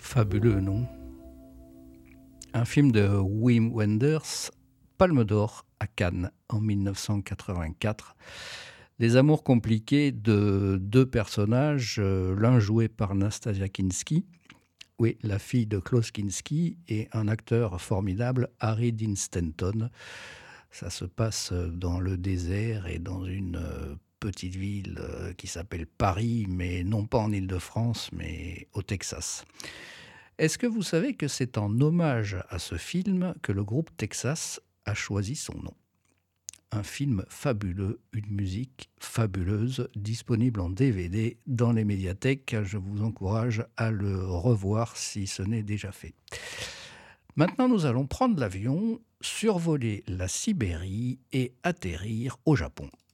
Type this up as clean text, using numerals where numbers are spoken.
Fabuleux, non? Un film de Wim Wenders, Palme d'Or à Cannes en 1984. Des amours compliqués de deux personnages, l'un joué par Nastasia Kinski, oui, la fille de Klaus Kinski, et un acteur formidable, Harry Dean Stanton. Ça se passe dans le désert et dans une petite ville qui s'appelle Paris, mais non pas en Île-de-France, mais au Texas. Est-ce que vous savez que c'est en hommage à ce film que le groupe Texas a choisi son nom? Un film fabuleux, une musique fabuleuse, disponible en DVD dans les médiathèques. Je vous encourage à le revoir si ce n'est déjà fait. Maintenant, nous allons prendre l'avion, survoler la Sibérie et atterrir au Japon.